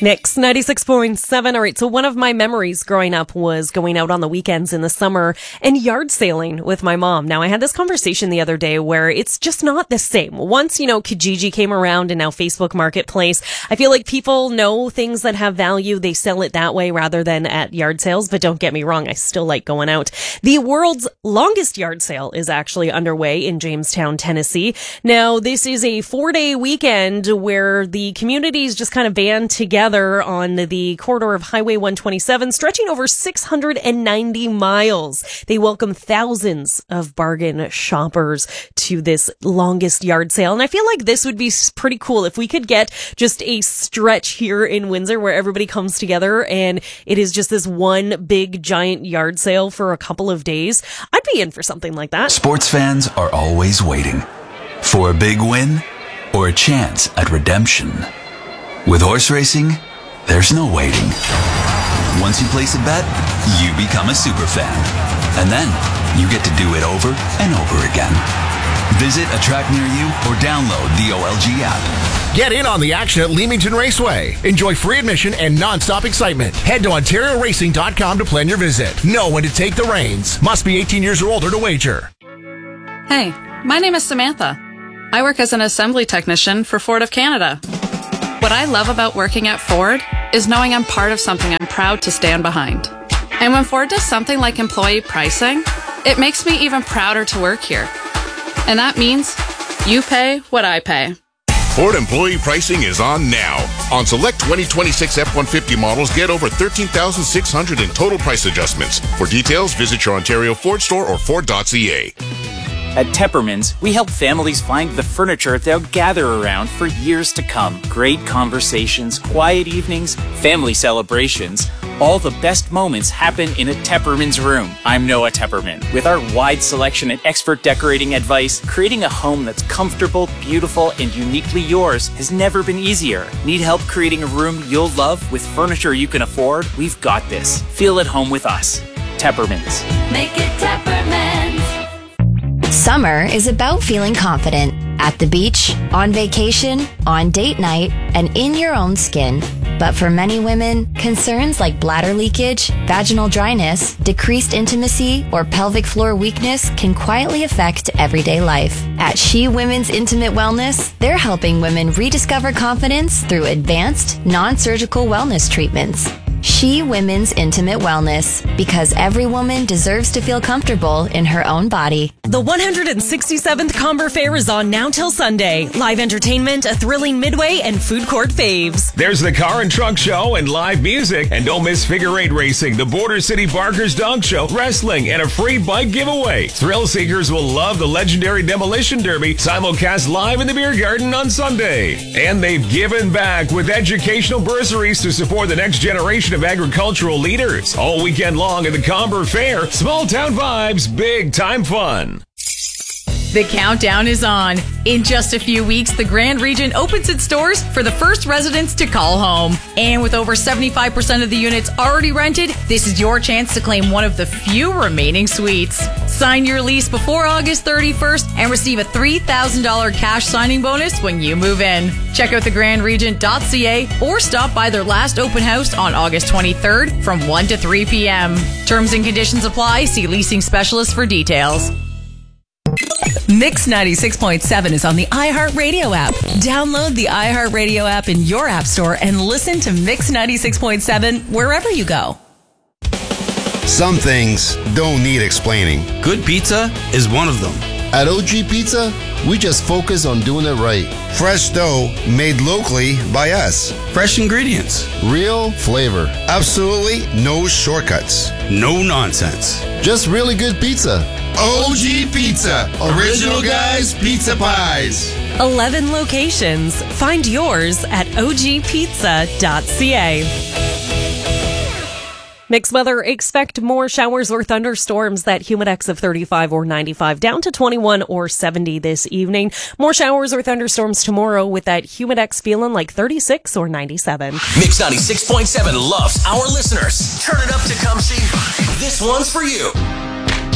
Mix 96.7. All right, so one of my memories growing up was going out on the weekends in the summer and yard sailing with my mom. Now, I had this conversation the other day where it's just not the same. Once, Kijiji came around and now Facebook Marketplace, I feel like people know things that have value. They sell it that way rather than at yard sales. But don't get me wrong, I still like going out. The world's longest yard sale is actually underway in Jamestown, Tennessee. Now, this is a 4-day weekend where the communities just kind of band together on the corridor of Highway 127, stretching over 690 miles. They welcome thousands of bargain shoppers to this longest yard sale. And I feel like this would be pretty cool if we could get just a stretch here in Windsor where everybody comes together and it is just this one big giant yard sale for a couple of days. I'd be in for something like that. Sports fans are always waiting for a big win or a chance at redemption. With horse racing, there's no waiting. Once you place a bet, you become a super fan. And then you get to do it over and over again. Visit a track near you or download the OLG app. Get in on the action at Leamington Raceway. Enjoy free admission and non-stop excitement. Head to OntarioRacing.com to plan your visit. Know when to take the reins. Must be 18 years or older to wager. Hey, my name is Samantha. I work as an assembly technician for Ford of Canada. What I love about working at Ford is knowing I'm part of something I'm proud to stand behind. And when Ford does something like employee pricing, it makes me even prouder to work here. And that means you pay what I pay. Ford employee pricing is on now. On select 2026 F-150 models, get over $13,600 in total price adjustments. For details, visit your Ontario Ford store or Ford.ca. At Tepperman's, we help families find the furniture they'll gather around for years to come. Great conversations, quiet evenings, family celebrations. All the best moments happen in a Tepperman's room. I'm Noah Tepperman. With our wide selection and expert decorating advice, creating a home that's comfortable, beautiful, and uniquely yours has never been easier. Need help creating a room you'll love with furniture you can afford? We've got this. Feel at home with us. Tepperman's. Make it Tepperman's. Summer is about feeling confident at the beach, on vacation, on date night, and in your own skin. But for many women, concerns like bladder leakage, vaginal dryness, decreased intimacy, or pelvic floor weakness can quietly affect everyday life. At She Women's Intimate Wellness, they're helping women rediscover confidence through advanced, non-surgical wellness treatments. She Women's Intimate Wellness, because every woman deserves to feel comfortable in her own body. The 167th Comber Fair is on now till Sunday. Live entertainment, a thrilling midway, and food court faves. There's the car and truck show and live music. And don't miss figure eight racing, the Border City Barkers Dog Show, wrestling, and a free bike giveaway. Thrill seekers will love the legendary Demolition Derby, simulcast live in the beer garden on Sunday. And they've given back with educational bursaries to support the next generation of agricultural leaders. All weekend long at the Comber Fair, small town vibes, big time fun. The countdown is on. In just a few weeks, the Grand Region opens its doors for the first residents to call home. And with over 75% of the units already rented, this is your chance to claim one of the few remaining suites. Sign your lease before August 31st and receive a $3,000 cash signing bonus when you move in. Check out thegrandregent.ca or stop by their last open house on August 23rd from 1 to 3 p.m. Terms and conditions apply. See leasing specialist for details. Mix 96.7 is on the iHeartRadio app. Download the iHeartRadio app in your app store and listen to Mix 96.7 wherever you go. Some things don't need explaining. Good pizza is one of them. At OG Pizza, we just focus on doing it right. Fresh dough made locally by us. Fresh ingredients. Real flavor. Absolutely no shortcuts. No nonsense. Just really good pizza. OG Pizza. Original Guys Pizza Pies. 11 locations. Find yours at ogpizza.ca. Mixed weather. Expect more showers or thunderstorms. That Humidex of 35 or 95 down to 21 or 70 this evening. More showers or thunderstorms tomorrow with that Humidex feeling like 36 or 97. Mix 96.7 loves our listeners. Turn it up, Tecumseh. This one's for you.